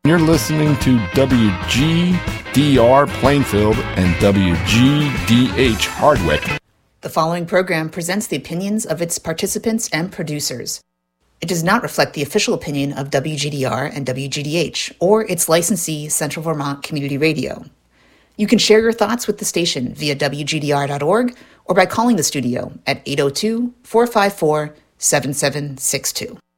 You're listening to WGDR Plainfield and WGDH Hardwick. The following program presents the opinions of its participants and producers. It does not reflect the official opinion of WGDR and WGDH or its licensee, Central Vermont Community Radio. You can share your thoughts with the station via WGDR.org or by calling the studio at 802-454-7762.